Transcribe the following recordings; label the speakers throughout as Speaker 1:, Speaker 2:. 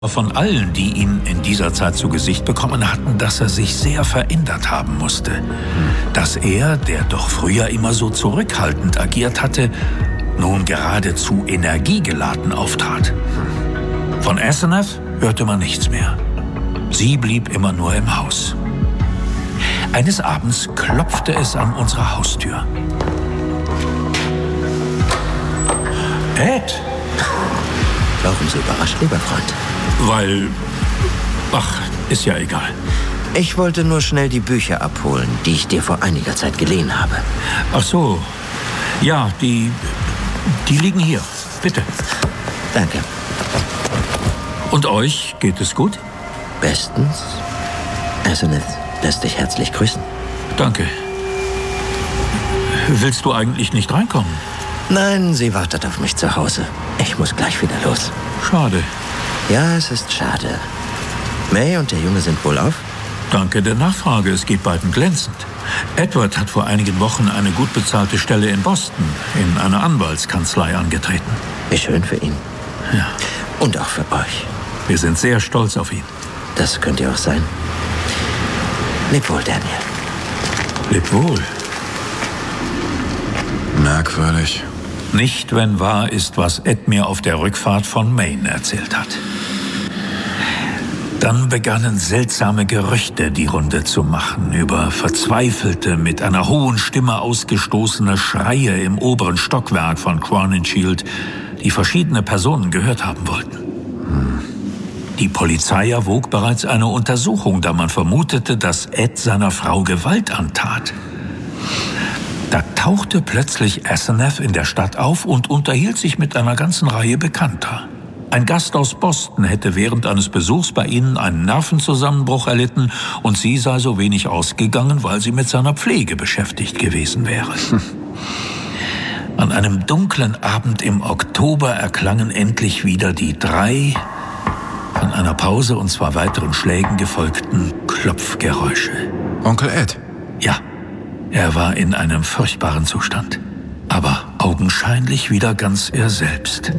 Speaker 1: von allen, die ihn in dieser Zeit zu Gesicht bekommen hatten, dass er sich sehr verändert haben musste. Dass er, der doch früher immer so zurückhaltend agiert hatte, nun geradezu energiegeladen auftrat. Von Asenath hörte man nichts mehr. Sie blieb immer nur im Haus. Eines Abends klopfte es an unserer Haustür. Ed!
Speaker 2: Warum so überrascht, lieber Freund?
Speaker 1: Weil... Ach, ist ja egal.
Speaker 2: Ich wollte nur schnell die Bücher abholen, die ich dir vor einiger Zeit geliehen habe.
Speaker 1: Ach so. Ja, die liegen hier. Bitte.
Speaker 2: Danke.
Speaker 1: Und euch geht es gut?
Speaker 2: Bestens. Asenath lässt dich herzlich grüßen.
Speaker 1: Danke. Willst du eigentlich nicht reinkommen?
Speaker 2: Nein, sie wartet auf mich zu Hause. Ich muss gleich wieder los.
Speaker 1: Schade.
Speaker 2: Ja, es ist schade. May und der Junge sind wohl auf?
Speaker 1: Danke der Nachfrage. Es geht beiden glänzend. Edward hat vor einigen Wochen eine gut bezahlte Stelle in Boston in einer Anwaltskanzlei angetreten.
Speaker 2: Wie schön für ihn.
Speaker 1: Ja.
Speaker 2: Und auch für euch.
Speaker 1: Wir sind sehr stolz auf ihn.
Speaker 2: Das könnt ihr auch sein. Leb wohl, Daniel.
Speaker 1: Leb wohl.
Speaker 3: Merkwürdig.
Speaker 1: Nicht, wenn wahr ist, was Ed mir auf der Rückfahrt von Maine erzählt hat. Dann begannen seltsame Gerüchte die Runde zu machen über verzweifelte, mit einer hohen Stimme ausgestoßene Schreie im oberen Stockwerk von Crowninshield, die verschiedene Personen gehört haben wollten. Die Polizei erwog bereits eine Untersuchung, da man vermutete, dass Ed seiner Frau Gewalt antat. Da tauchte plötzlich Asenath in der Stadt auf und unterhielt sich mit einer ganzen Reihe Bekannter. Ein Gast aus Boston hätte während eines Besuchs bei ihnen einen Nervenzusammenbruch erlitten und sie sei so wenig ausgegangen, weil sie mit seiner Pflege beschäftigt gewesen wäre. An einem dunklen Abend im Oktober erklangen endlich wieder die 3 von einer Pause und 2 weiteren Schlägen gefolgten Klopfgeräusche.
Speaker 3: Onkel Ed?
Speaker 1: Ja. Er war in einem furchtbaren Zustand, aber augenscheinlich wieder ganz er selbst.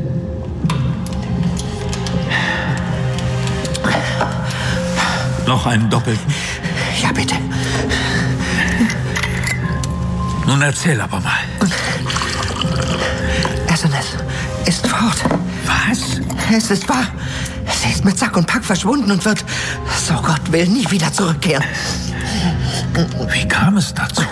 Speaker 1: Noch einen doppelten?
Speaker 2: Ja, bitte.
Speaker 1: Nun erzähl aber mal.
Speaker 2: Asenath ist fort.
Speaker 1: Was?
Speaker 2: Es ist wahr. Sie ist mit Sack und Pack verschwunden und wird, so Gott will, nie wieder zurückkehren.
Speaker 1: Wie kam es dazu?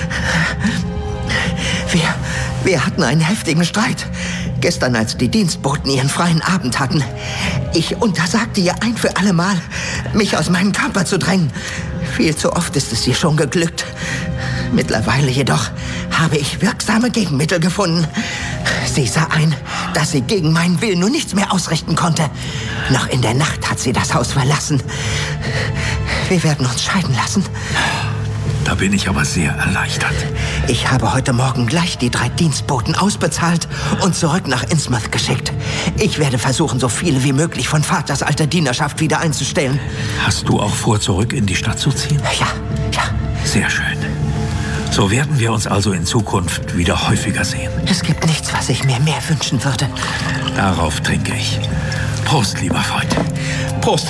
Speaker 2: Wir hatten einen heftigen Streit. Gestern, als die Dienstboten ihren freien Abend hatten. Ich untersagte ihr ein für alle Mal, mich aus meinem Körper zu drängen. Viel zu oft ist es ihr schon geglückt. Mittlerweile jedoch habe ich wirksame Gegenmittel gefunden. Sie sah ein, dass sie gegen meinen Willen nun nichts mehr ausrichten konnte. Noch in der Nacht hat sie das Haus verlassen. Wir werden uns scheiden lassen.
Speaker 1: Da bin ich aber sehr erleichtert.
Speaker 2: Ich habe heute Morgen gleich die 3 Dienstboten ausbezahlt und zurück nach Innsmouth geschickt. Ich werde versuchen, so viele wie möglich von Vaters alter Dienerschaft wieder einzustellen.
Speaker 1: Hast du auch vor, zurück in die Stadt zu ziehen?
Speaker 2: Ja.
Speaker 1: Sehr schön. So werden wir uns also in Zukunft wieder häufiger sehen.
Speaker 2: Es gibt nichts, was ich mir mehr wünschen würde.
Speaker 1: Darauf trinke ich. Prost, lieber Freund.
Speaker 2: Prost.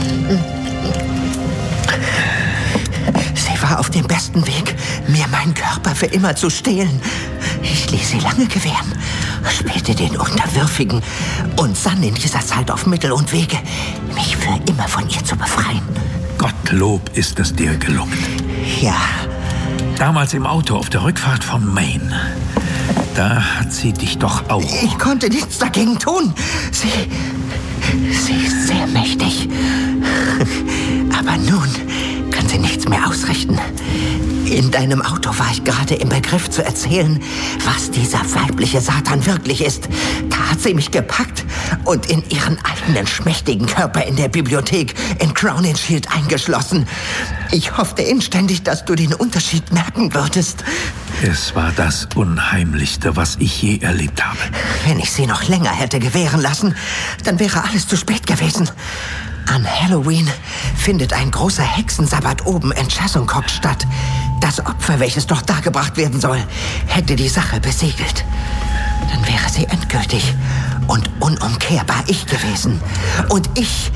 Speaker 2: Sie war auf dem besten Weg, mir meinen Körper für immer zu stehlen. Ich ließ sie lange gewähren, spielte den Unterwürfigen und sann in dieser Zeit auf Mittel und Wege, mich für immer von ihr zu befreien.
Speaker 1: Gottlob ist es dir gelungen.
Speaker 2: Ja.
Speaker 1: Damals im Auto auf der Rückfahrt von Maine. Da hat sie dich doch auch...
Speaker 2: Ich konnte nichts dagegen tun. Sie ist sehr mächtig. Aber nun kann sie nichts mehr ausrichten. In deinem Auto war ich gerade im Begriff zu erzählen, was dieser weibliche Satan wirklich ist. Da hat sie mich gepackt und in ihren eigenen schmächtigen Körper in der Bibliothek in Crowninshield eingeschlossen. Ich hoffte inständig, dass du den Unterschied merken würdest.
Speaker 1: Es war das Unheimlichste, was ich je erlebt habe.
Speaker 2: Wenn ich sie noch länger hätte gewähren lassen, dann wäre alles zu spät gewesen. An Halloween findet ein großer Hexensabbat oben in Chassuncock statt. Das Opfer, welches dort dargebracht werden soll, hätte die Sache besiegelt. dann wäre sie endgültig und unumkehrbar ich gewesen. Und ich